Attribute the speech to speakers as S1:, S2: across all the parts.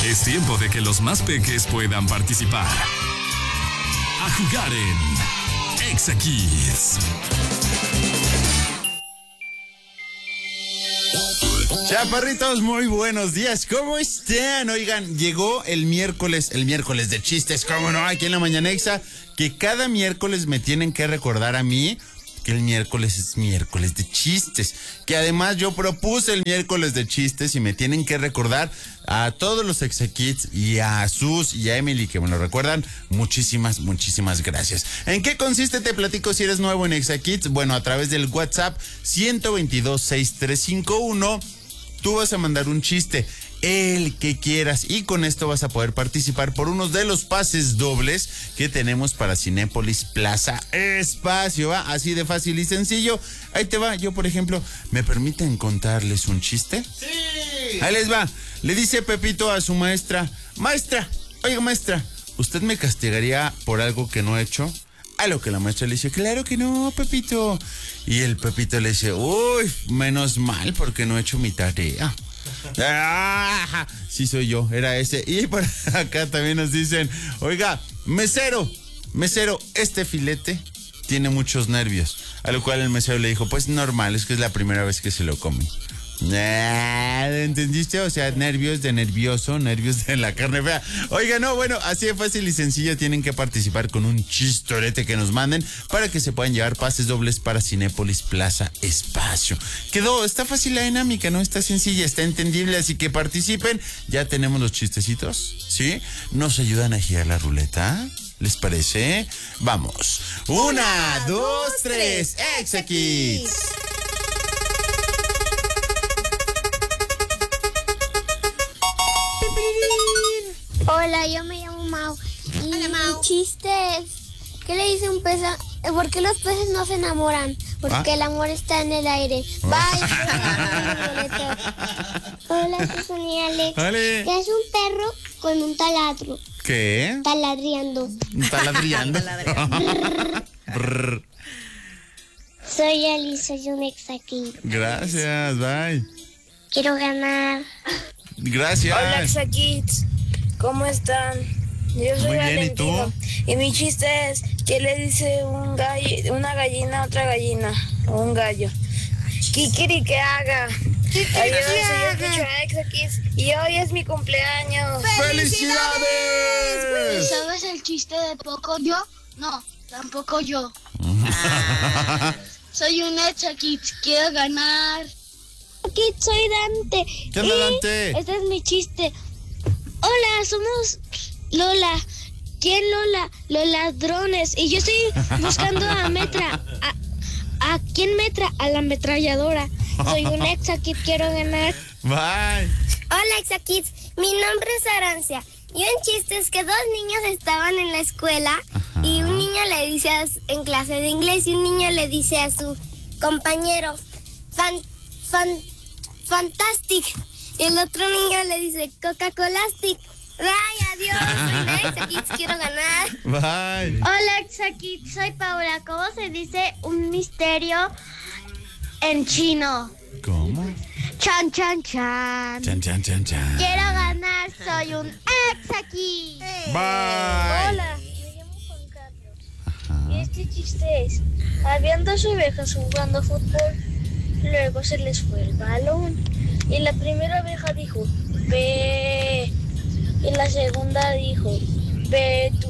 S1: Es tiempo de que los más peques puedan participar. A jugar en Exa Kids.
S2: Chaparritos, muy buenos días. ¿Cómo están? Oigan, llegó el miércoles de chistes, ¿cómo no? Aquí en la Mañana Exa, que cada miércoles me tienen que recordar a mí que el miércoles es miércoles de chistes, que además yo propuse el miércoles de chistes y me tienen que recordar a todos los Exa Kids y a Sus y a Emily que me lo recuerdan. Muchísimas gracias. ¿En qué consiste? Te platico si eres nuevo en Exa Kids. Bueno, a través del WhatsApp 122-6351, tú vas a mandar un chiste, el que quieras, y con esto vas a poder participar por uno de los pases dobles que tenemos para Cinépolis Plaza Espacio, ¿va? Así de fácil y sencillo. Ahí te va. Yo, por ejemplo, ¿me permiten contarles un chiste?
S3: Sí.
S2: Ahí les va. Le dice Pepito a su maestra: maestra, oiga maestra, ¿usted me castigaría por algo que no he hecho? A lo que la maestra le dice: claro que no, Pepito. Y el Pepito le dice: uy, menos mal porque no he hecho mi tarea. Ah, sí soy yo, era ese. Y por acá también nos dicen: oiga, mesero, este filete tiene muchos nervios. A lo cual el mesero le dijo: pues normal, es que es la primera vez que se lo come. ¿Entendiste? O sea, nervios de nervioso, nervios de la carne fea. Oiga, no, bueno, así de fácil y sencillo tienen que participar con un chistorete que nos manden para que se puedan llevar pases dobles para Cinépolis Plaza Espacio. Está fácil la dinámica, ¿no? Está sencilla, está entendible, así que participen. Ya tenemos los chistecitos, ¿sí? ¿Nos ayudan a girar la ruleta? ¿Les parece? Vamos. 1, 2, 3, Exa Kids.
S4: Hola, yo me llamo Mau.
S3: Hola, Mau.
S4: Mi chiste es: ¿qué le dice un pez ¿por qué los peces no se enamoran? Porque el amor está en el aire. Bye. Hola, soy Ale.
S2: Vale.
S4: ¿Qué es un perro con un taladro?
S2: ¿Qué?
S4: Taladriando.
S2: Taladriando.
S4: Soy Ali, soy un Exa Kid.
S2: Gracias, bye.
S4: Quiero ganar.
S2: Gracias.
S5: Hola, Exa Kids. ¿Cómo están? Yo soy
S2: Muy bien,
S5: Valentino.
S2: ¿y tú?
S5: Mi chiste es: ¿qué le dice una gallina a otra gallina? O un gallo. Kikiri que haga. Adiós, soy Exa Kids y hoy es mi cumpleaños.
S2: ¡Felicidades!
S4: ¿Sabes el chiste de poco yo? No, tampoco yo. Soy un Exa Kids, quiero ganar. Kids, soy Dante.
S2: ¿Qué onda, Dante?
S4: Este es mi chiste. Hola, somos Lola. ¿Quién Lola? Los ladrones. Y yo estoy buscando a Metra. ¿A quién Metra? A la ametralladora. Soy un Exa Kid, quiero ganar.
S2: Bye.
S4: Hola, Exa Kids. Mi nombre es Arancia. Y un chiste es que dos niños estaban en la escuela.
S2: Ajá.
S4: Y un niño le dice en clase de inglés, y un niño le dice a su compañero: Fantastic. Y el otro niño le dice: Coca-Colastic. ¡Ay, adiós! Soy Exa Kids, quiero ganar.
S2: Bye.
S4: Hola, Exa Kids, soy Paula. ¿Cómo se dice un misterio en chino?
S2: ¿Cómo?
S4: Chan, chan, chan.
S2: Chan, chan, chan, chan.
S4: Quiero ganar, soy un Exa Kid.
S2: Bye.
S5: Hola, me llamo Juan Carlos. Y este chiste es: habían dos ovejas jugando fútbol. Luego se les fue el balón. Y la primera oveja dijo: ve. Y la segunda dijo: ve tú.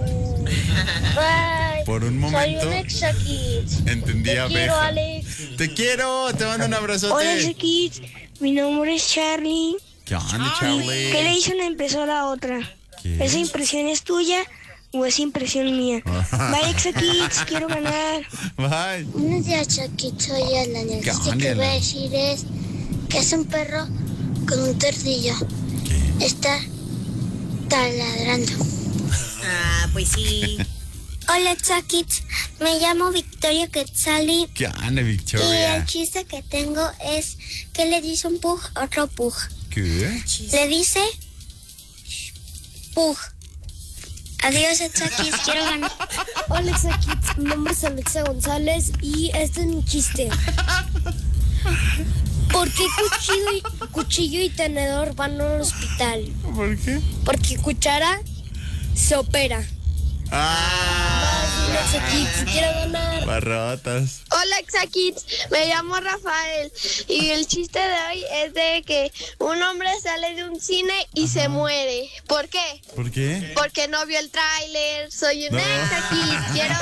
S5: Bye.
S2: Por un
S5: Soy
S2: momento
S5: un Exa Kids.
S2: entendí
S5: Te
S2: abeja.
S5: quiero, Alex.
S2: Te quiero, te mando un abrazote.
S6: Hola, Exa Kids. Mi nombre es Charlie.
S2: ¿Qué onda, Charlie?
S6: ¿Qué le hizo una impresora a otra?
S2: ¿Qué?
S6: ¿Esa impresión es tuya o es impresión mía? Bye, Exa Kids, quiero ganar.
S2: Bye.
S4: Buenos días, Exa Kids, soy Alan. El
S2: ¿Qué
S4: chiste
S2: onda,
S4: que voy a
S2: Alan?
S4: decir es que es un perro con un tornillo.
S2: ¿Qué?
S4: Está taladrando.
S3: Ah, pues sí.
S4: Hola, Exa Kids. Me llamo Victoria Quetzali.
S2: ¿Qué onda,
S4: Y
S2: Victoria?
S4: el chiste que tengo es: ¿qué le dice un pug a otro pug?
S2: ¿Qué?
S4: Le dice pug. Adiós, Exa Kids, quiero ganar.
S5: Hola, Exa Kids. Mi nombre es Alexa González y este es mi chiste. ¿Por qué cuchillo y tenedor van a un hospital?
S2: ¿Por qué?
S5: Porque cuchara se opera.
S2: ¡Ah!
S5: Quiero ganar.
S2: Barrotas.
S7: Hola Exakids, me llamo Rafael y el chiste de hoy es de que un hombre sale de un cine y se muere. ¿Por qué?
S2: ¿Por qué?
S7: Porque no vio el tráiler. Soy un Exakids, quiero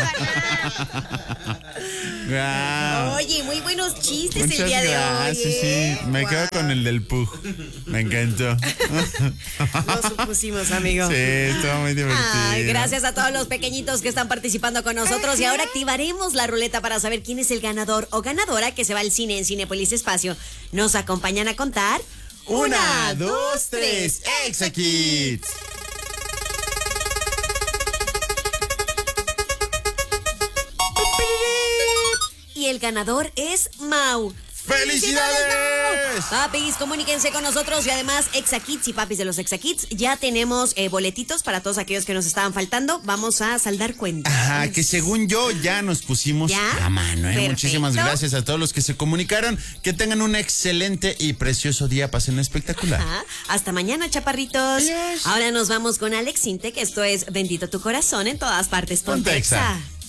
S7: ganar.
S2: Wow.
S3: Oye, muy buenos chistes
S2: Muchas
S3: el día
S2: gracias,
S3: de hoy. ¿eh?
S2: sí. Me quedo con el del Pug. Me encantó.
S3: Lo supusimos, amigo.
S2: Sí, estuvo muy divertido.
S3: Ay, gracias a todos los pequeñitos que están participando con nosotros. Y ahora activaremos la ruleta para saber quién es el ganador o ganadora que se va al cine en Cinépolis Espacio. ¿Nos acompañan a contar?
S2: 1, 2, 3, Exakids.
S3: Y el ganador es Mau.
S2: ¡Felicidades!
S3: Papis, comuníquense con nosotros y además Exakids y papis de los Exakids, ya tenemos boletitos para todos aquellos que nos estaban faltando. Vamos a saldar cuentas.
S2: Ajá, que según yo ya nos pusimos
S3: ¿Ya?
S2: a mano.
S3: Perfecto.
S2: Muchísimas gracias a todos los que se comunicaron. Que tengan un excelente y precioso día. Pasen espectacular.
S3: Ajá. Hasta mañana, chaparritos. Ahora nos vamos con Alex Sintek. Esto es Bendito tu corazón en todas partes. Ponte
S2: Ponte Exa.
S3: Exa.